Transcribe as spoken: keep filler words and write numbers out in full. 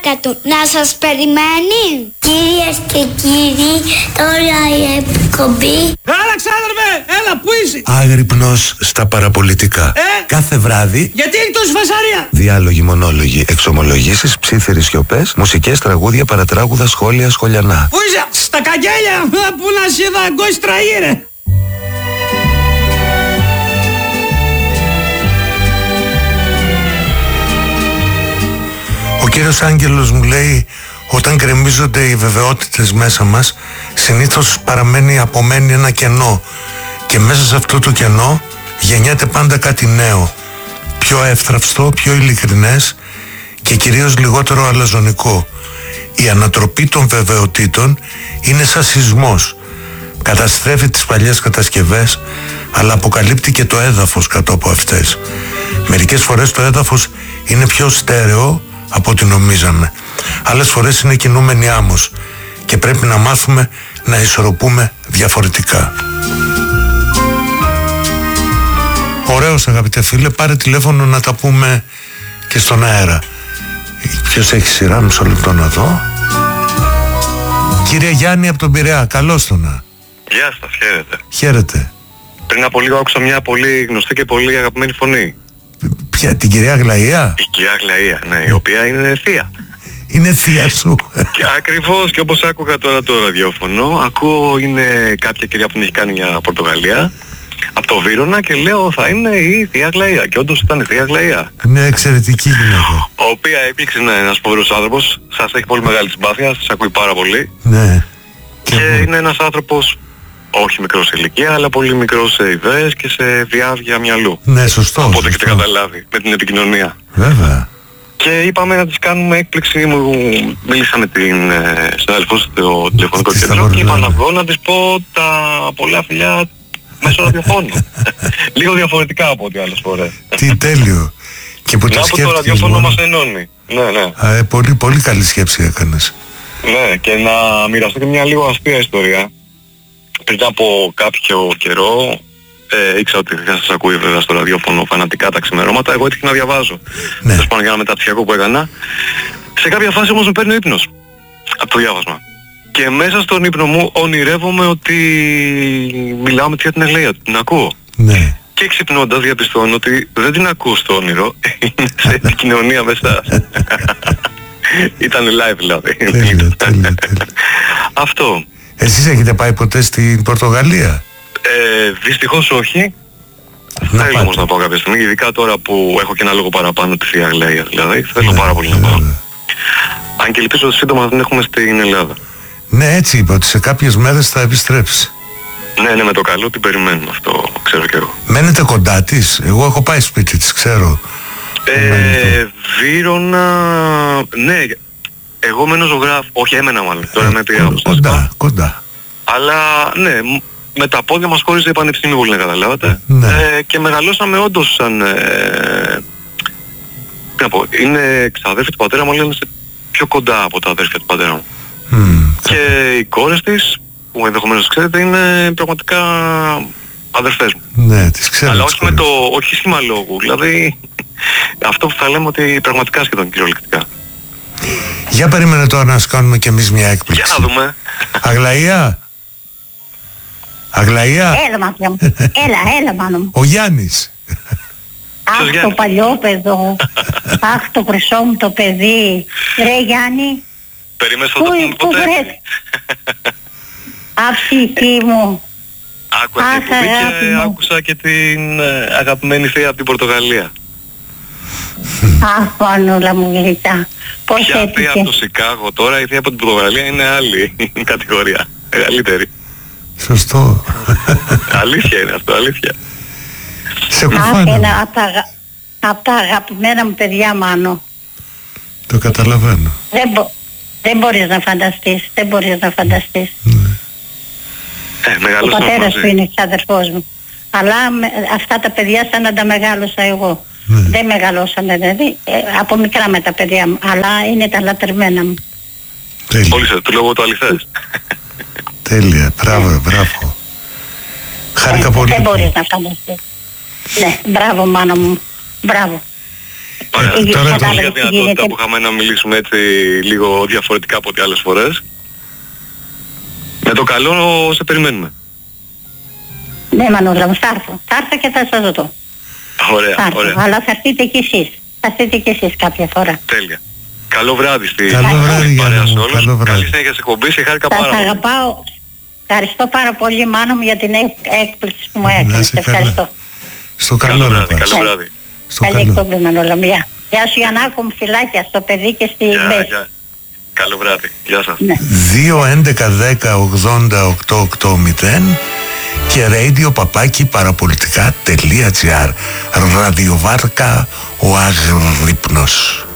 μάνα του να σας περιμένει. Κυρίες και κύριοι, τώρα η εκπομπή. Έλα ξάδερφε, έλα που είσαι. Άγρυπνος στα παραπολιτικά. Ε? Κάθε βράδυ. Γιατί έχει τόση φασαρία. Διάλογοι, μονόλογοι, εξομολογήσεις, ψίθυρες σιωπές, μουσικές, τραγούδια, παρατράγουδα, σχόλια, σχολιανά. Πού είσαι, στα καγγέλια, που να σε δαγκώσει τραγύρε. Ο κύριος Άγγελος μου λέει, όταν γκρεμίζονται οι βεβαιότητες μέσα μας, συνήθως παραμένει, απομένει ένα κενό, και μέσα σε αυτό το κενό γεννιέται πάντα κάτι νέο, πιο εύθραυστο, πιο ειλικρινές και κυρίως λιγότερο αλαζονικό. Η ανατροπή των βεβαιοτήτων είναι σαν σεισμός. Καταστρέφει τις παλιές κατασκευές, αλλά αποκαλύπτει και το έδαφος κάτω από αυτές. Μερικές φορές το έδαφος είναι πιο στέρεο από ό,τι νομίζαμε. Άλλες φορές είναι κινούμενη άμμος και πρέπει να μάθουμε να ισορροπούμε διαφορετικά. Ωραίος, αγαπητέ φίλε, πάρε τηλέφωνο να τα πούμε και στον αέρα. Ποιος έχει σειρά, μισό λεπτό να δω. Κύριε Γιάννη από τον Πειραιά, καλώς το να. Γεια σας, χαίρετε. Χαίρετε. Πριν από λίγο άκουσα μια πολύ γνωστή και πολύ αγαπημένη φωνή. Ποια, την κυρία Αγλαία? Η κυρία Αγλαία, ναι, η οποία είναι θεία. Είναι θεία σου. Και ακριβώς, και όπως άκουγα τώρα το ραδιόφωνο, ακούω είναι κάποια κυρία που την έχει κάνει για Πορτογαλία, από το Βύρωνα, και λέω θα είναι η θεία Αγλαία. Και όντως ήταν η θεία Αγλαία. Είναι εξαιρετική γυναίκα. Ο οποία έπληξε, ναι, ένας φοβερός άνθρωπος, σας έχει πολύ μεγάλη συμπάθεια, σας ακούει πάρα πολύ. Ναι. Και, και είναι ένας άνθρωπος, όχι μικρός σε ηλικία, αλλά πολύ μικρός σε ιδέες και σε διάβγεια μυαλού. Ναι, σωστό. Οπότε σωστό. και την καταλάβει με την επικοινωνία. Βέβαια. Και είπαμε να της κάνουμε έκπληξη, μου μίλησα με την ε, συνάδελφο στο τηλεφωνικό κέντρο και είπα να βγω να της πω τα πολλά φιλιά μέσω ραδιοφώνου. Λίγο διαφορετικά από ό,τι άλλες φορές. Τι τέλειο. Και που να που το ραδιόφωνο μόνο μας ενώνει. Ναι, ναι. Α, ε, πολύ, πολύ καλή σκέψη έκανες. Ναι, και να μοιραστώ και μια λίγο αστεία ιστορία. Πριν από κάποιο καιρό, ε, ήξερα ότι θα σας ακούει βέβαια στο ραδιόφωνο φανατικά τα ξημερώματα, εγώ έτυχε να διαβάζω. Ναι. Θες πάνω για ένα μεταπτυχιακό που έκανα. Σε κάποια φάση όμως με παίρνει ο ύπνος από το διάβασμα. Και μέσα στον ύπνο μου ονειρεύομαι ότι μιλάω με τη θεία την Αγλαία, την ακούω. Ναι. Και ξυπνώντας διαπιστώνω ότι δεν την ακούω στο όνειρο, είναι σε επικοινωνία με εσάς. Ήταν live δηλαδή. Τέλειο, τέλειο, τέλειο. Αυτό. Εσείς έχετε πάει ποτέ στην Πορτογαλία? Ε, δυστυχώς όχι. Να θέλω όμως να πάω κάποια στιγμή, ειδικά τώρα που έχω και ένα λόγο παραπάνω τη θεία Αγλαία, δηλαδή θέλω ναι, πάρα πολύ ναι, να πάω. ναι. Αν και ελπίζω ότι σύντομα δεν έχουμε στην Ελλάδα. Ναι, έτσι είπα, ότι σε κάποιες μέρες θα επιστρέψει. Ναι, ναι, με το καλό την περιμένουμε, αυτό ξέρω και εγώ. Μένετε κοντά της? Εγώ έχω πάει σπίτι της, ξέρω. Ε, Βύρωνα, ναι, εγώ μένω ζωγράφο, όχι έμενα μάλλον, τώρα είμαι επί Κοντά, κοντά. Αλλά ναι, με τα πόδια μας χώριζε η πανεπιστήμιο, πολύ να καταλάβατε. Ναι. Ε, και μεγαλώσαμε όντως σαν... Ε, τι να πω, είναι ξαδέρφη του πατέρα μου, αλλά είναι πιο κοντά από τα αδέρφια του πατέρα μου. Mm, και οι κόρες της, που ενδεχομένως ξέρετε, είναι πραγματικά αδερφές μου. Ναι, τις ξέρω. Αλλά τις όχι με το, όχι σχήμα λόγου, δηλαδή αυτό που θα λέμε ότι πραγματικά σχεδόν κυριολεκτικά. Για περίμενε τώρα να σου κάνουμε κι εμείς μια έκπληξη. Για να δούμε. Αγλαία. Αγλαία. Έλα μάτια μου. Έλα, έλα μάνα μου. Ο Γιάννης. Αχ, το παλιό παιδό. Αχ, το χρυσό μου το παιδί. Ρε Γιάννη. Περίμενες θα το πούμε Πού ποτέ. βρες. Αψυχή μου. Άκουσα την εκπομπή και άκουσα και την ε, αγαπημένη θεία από την Πορτογαλία. Αχ, Πανούλα μου γλυκά. Πώς Ποια θεία από έτυχε. το Σικάγο τώρα, η θεία από την Πορτογαλία είναι άλλη κατηγορία. Μεγαλύτερη. Σωστό. Αλήθεια είναι αυτό, αλήθεια. Σε Αχ, κουφάνω. ένα από τα, αγα- απ' τα αγαπημένα μου παιδιά, Μάνο. Το καταλαβαίνω. Δεν, μπο- δεν μπορείς να φανταστείς. Δεν μπορείς να φανταστείς. Ε, Ο μεγαλώσαμε πατέρας μαζί. του είναι ξαδερφός μου. Αλλά με, αυτά τα παιδιά σαν να τα μεγάλωσα εγώ. Ναι. Δεν μεγαλώσανε δηλαδή. Ε, από μικρά με τα παιδιά μου. Αλλά είναι τα λατρεμένα μου. Τέλεια. Όλοι σε το λόγο το αληθές. Τέλεια. Μπράβο, μπράβο. Χάρηκα Ε, πολύ. δεν μπορείς να φανταστείς. Ναι, μπράβο μάνα μου. Μπράβο. Ε, τώρα το για δυνατότητα που είχαμε να μιλήσουμε έτσι λίγο διαφορετικά από ό,τι άλλες φορές. Με το καλό σε περιμένουμε. Ναι, Μανούλα μου, θα έρθω. Θα έρθω και θα σας δω. Ωραία, θα έρθω, ωραία. Αλλά θα έρθετε κι εσείς. Θα έρθετε κι εσείς κάποια φορά. Τέλεια. Καλό βράδυ στη καλό βράδυ, παρέα σε μου, όλους. καλό βράδυ. Καλή συνέχεια σε εκπομπή, σε χάρηκα πάρα Σας πολύ. αγαπάω. Ευχαριστώ πάρα πολύ, Μάνο μου, για την έκπληξη που μου έκανες. Ευχαριστώ. Στο καλό, καλό να βράδυ, πας. καλό βράδυ. Στο Καλή καλό. εκπομπή, Μανούλα μου. Γεια. Γεια σου, Γιαννάκο μου, φιλάκια στο παιδί και στη Γεια, Μπέση. γεια. Καλό βράδυ. Γεια σας. Ναι. δύο έντεκα δέκα ογδόντα οκτώ ογδόντα και radio παπάκι παραπολιτικά τελεία τζι άρ. Ραδιοβάρκα ο Αγρύπνος.